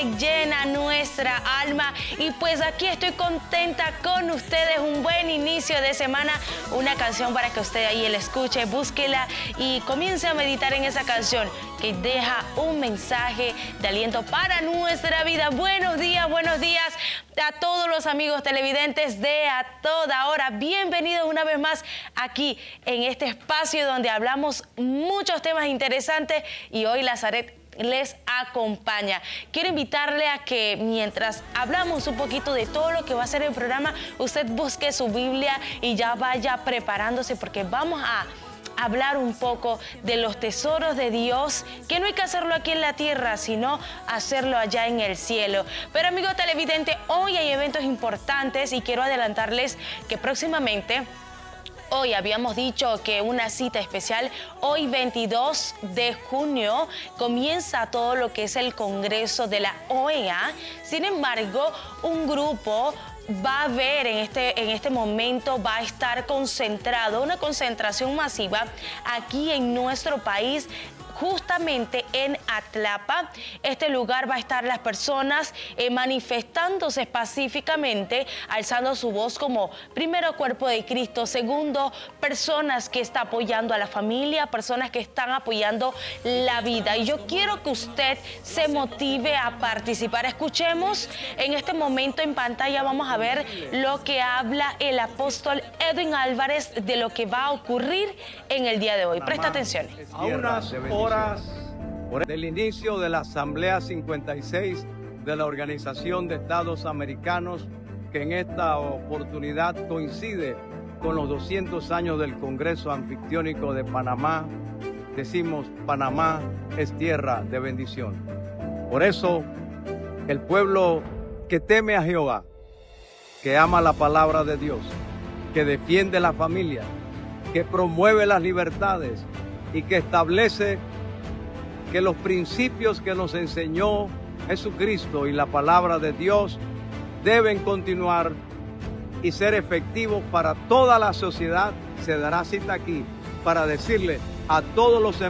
llena nuestra alma y pues aquí estoy contenta con ustedes. Un buen inicio de semana, una canción para que usted ahí la escuche, búsquela y comience a meditar en esa canción que deja un mensaje de aliento para nuestra vida. Buenos días a todos los amigos televidentes de A Toda Hora. Bienvenidos una vez más aquí en este espacio donde hablamos muchos temas interesantes y hoy Lazaret les acompaña. Quiero invitarle a que mientras hablamos un poquito de todo lo que va a ser el programa, usted busque su Biblia y ya vaya preparándose porque vamos a hablar un poco de los tesoros de Dios, que no hay que hacerlo aquí en la tierra, sino hacerlo allá en el cielo. Pero amigo televidente, hoy hay eventos importantes y quiero adelantarles que próximamente, hoy habíamos dicho que una cita especial, hoy 22 de junio comienza todo lo que es el Congreso de la OEA. Sin embargo, un grupo va a haber en este momento, va a estar concentrado, una concentración masiva aquí en nuestro país, justamente en Atlapa. Este lugar va a estar las personas manifestándose pacíficamente, alzando su voz como primero cuerpo de Cristo, segundo personas que están apoyando a la familia, personas que están apoyando la vida. Y yo quiero que usted se motive a participar. Escuchemos en este momento en pantalla, vamos a ver lo que habla el apóstol Edwin Álvarez de lo que va a ocurrir en el día de hoy. Presta atención. A unas horas del inicio de la Asamblea 56 de la Organización de Estados Americanos, que en esta oportunidad coincide con los 200 años del Congreso Anfictiónico de Panamá, decimos: Panamá es tierra de bendición. Por eso, el pueblo que teme a Jehová, que ama la palabra de Dios, que defiende la familia, que promueve las libertades y que establece que los principios que nos enseñó Jesucristo y la palabra de Dios deben continuar y ser efectivos para toda la sociedad, se dará cita aquí para decirle a todos los